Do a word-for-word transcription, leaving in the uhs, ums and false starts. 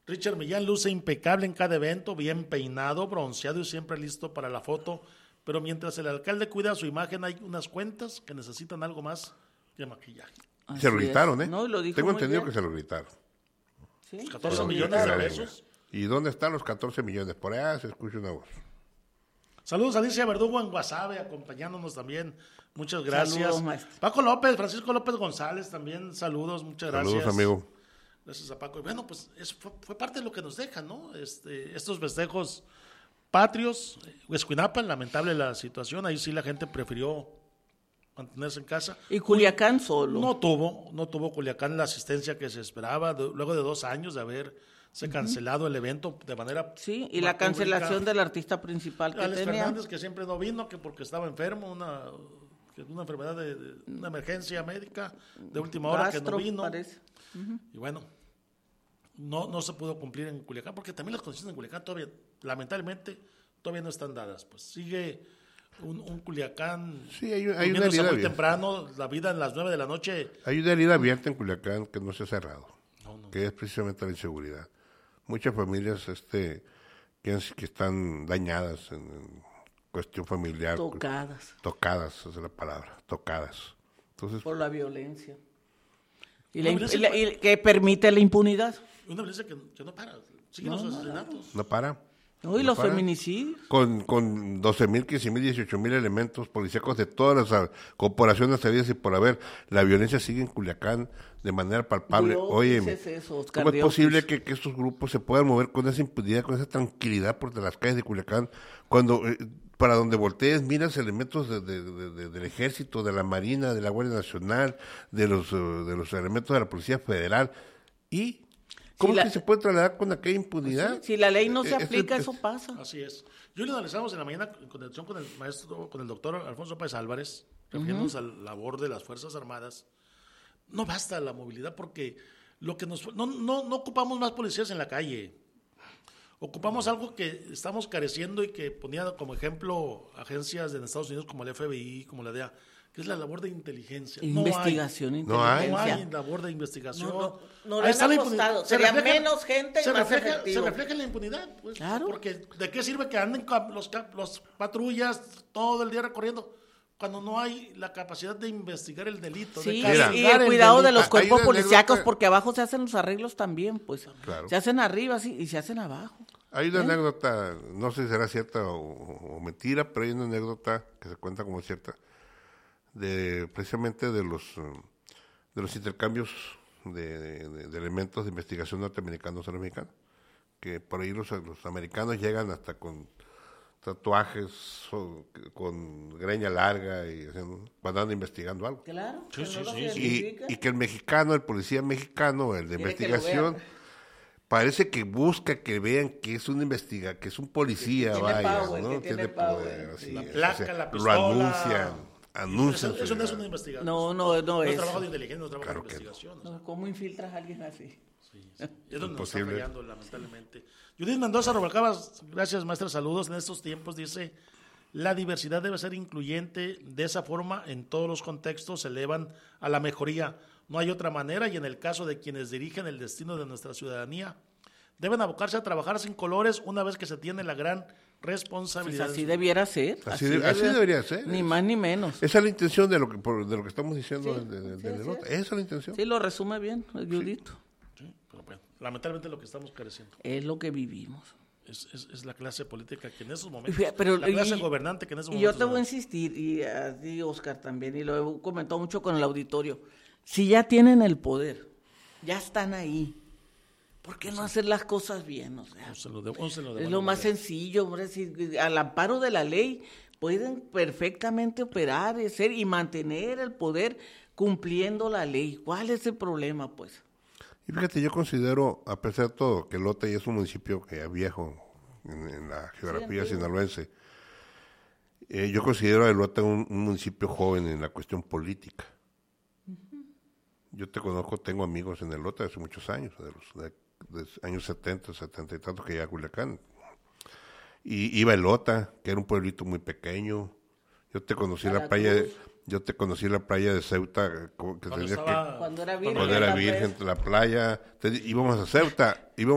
Richard Millán luce impecable en cada evento, bien peinado, bronceado y siempre listo para la foto. Pero mientras el alcalde cuida su imagen, hay unas cuentas que necesitan algo más que maquillaje. Así se lo gritaron, es. ¿eh? No, lo dijo Tengo muy entendido bien. que se lo gritaron. ¿Sí? catorce Se lo millones de gritaron. pesos. ¿Y dónde están los catorce millones? Por allá se escucha una voz. Saludos a Alicia Verdugo en Guasave, acompañándonos también. Muchas gracias. Saludos, maestro. Paco López, Francisco López González también, saludos, muchas gracias. Saludos, amigo. Gracias a Paco. Y bueno, pues eso fue, fue parte de lo que nos deja, ¿no? Este, estos festejos patrios. Huescuinapa, lamentable la situación, ahí sí la gente prefirió mantenerse en casa. Y Culiacán solo. No tuvo, no tuvo Culiacán la asistencia que se esperaba, de, luego de dos años de haberse uh-huh. cancelado el evento de manera Sí, y la cancelación del artista principal que Alex tenía. Fernández, que siempre no vino, que porque estaba enfermo, una, una enfermedad, de, de una emergencia médica de última hora Gastro, que no vino. Parece. Uh-huh. Y bueno, no, no se pudo cumplir en Culiacán, porque también las condiciones en Culiacán todavía, lamentablemente, todavía no están dadas. Pues sigue un, un Culiacán sí, hay, hay una muy herida temprano, la vida en las nueve de la noche. Hay una herida abierta en Culiacán que no se ha cerrado, no, no. que es precisamente la inseguridad. Muchas familias este que, que están dañadas en, en cuestión familiar. Tocadas. Tocadas, esa es la palabra, tocadas. Entonces, por la violencia. Y, la la, violencia y, la, y que permite la impunidad. Una violencia que, que no para, siguen No, los no, asesinatos. no para. No, y no los para. feminicidios. Con, con doce mil, quince mil, dieciocho mil elementos policíacos de todas las corporaciones sabidas y por haber, la violencia sigue en Culiacán de manera palpable. Dios, Oye, eso, Oscar, ¿cómo es Dios, posible que, que estos grupos se puedan mover con esa impunidad, con esa tranquilidad por las calles de Culiacán, cuando eh, para donde voltees miras elementos de, de, de, de, del ejército, de la marina, de la Guardia Nacional, de los, uh, de los elementos de la Policía Federal? ¿Y cómo si es la, que se puede trasladar con aquella impunidad? Sí, si la ley no se Eh, aplica, es, eso es, pasa. Así es. Yo lo analizamos en la mañana en conexión con el maestro, con el doctor Alfonso Páez Álvarez, refiriéndonos uh-huh. a la labor de las Fuerzas Armadas. No basta la movilidad porque lo que nos no, no, no ocupamos más policías en la calle. Ocupamos algo que estamos careciendo y que ponía como ejemplo agencias de Estados Unidos como el F B I, como la D E A, que es la labor de inteligencia. Investigación, no inteligencia. No hay labor de investigación. No, no, no Ahí está la impunidad. Sería refleja, menos gente y se más refleja, efectivo. Se refleja en la impunidad. Pues, claro. Porque ¿de qué sirve que anden los, los patrullas todo el día recorriendo cuando no hay la capacidad de investigar el delito? Sí, de y el cuidado el de los cuerpos policíacos, anécdota, porque abajo se hacen los arreglos también, pues. Claro. Se hacen arriba sí, y se hacen abajo. Hay una ¿Eh? anécdota, no sé si será cierta o, o mentira, pero hay una anécdota que se cuenta como cierta, de precisamente de los de los intercambios de, de, de elementos de investigación norteamericanos a los mexicanos, que por ahí los, los americanos llegan hasta con tatuajes, o, con greña larga y cuando andan investigando algo. Claro. Sí, sí, no sí, y, y que el mexicano, el policía mexicano, el de Quiere investigación, parece que busca que vean que es un investiga, que es un policía, que vaya, power, ¿no? Que tiene, tiene poder, power, así sí. La es, placa, o sea, la lo pistola. anuncian, anuncian. Eso, eso no es una investigación. No, no, no no es. es. trabajo de inteligencia, no es trabajo Claro de que investigación. No. ¿Cómo infiltras a alguien así? Sí, sí. Es donde nos está Imposible. fallando, lamentablemente. Judith Mendoza Rubalcabas, gracias maestra, saludos. En estos tiempos dice, la diversidad debe ser incluyente, de esa forma en todos los contextos se elevan a la mejoría. No hay otra manera y en el caso de quienes dirigen el destino de nuestra ciudadanía, deben abocarse a trabajar sin colores una vez que se tiene la gran responsabilidad. Pues así debiera ser. Así, Así, de, así debe, debería ser. Ni más ni menos. Esa es la intención de lo que por, de lo que estamos diciendo Sí, de, de, sí, de, de sí. nota. Esa es la intención. Sí, lo resume bien, Judito. Sí, pero bueno, lamentablemente lo que estamos careciendo. Es lo que vivimos. Es, es, es la clase política que en esos momentos, Pero, la clase y, gobernante que en esos y momentos. yo te voy a insistir, y a ti, Oscar, también, y lo he comentado mucho con el auditorio, si ya tienen el poder, ya están ahí, ¿por qué no hacer las cosas bien? O sea, se lo de, se lo de es lo más sencillo, hombre, si, al amparo de la ley pueden perfectamente operar, ser y mantener el poder cumpliendo la ley. ¿Cuál es el problema, pues? Y fíjate, yo considero, a pesar de todo, que Lota ya es un municipio que es viejo en, en la geografía sí, sinaloense. Eh, yo considero a Lota un, un municipio joven en la cuestión política. Uh-huh. Yo te conozco, tengo amigos en el Lota hace muchos años, de los de, de años setenta, setenta y tantos que llega a Culiacán. Y iba a Lota, que era un pueblito muy pequeño. Yo te conocí en la playa de... Yo te conocí en la playa de Ceuta, que cuando, tenías estaba, que, cuando era virgen, cuando era virgen la playa, te, íbamos a Ceuta, íbamos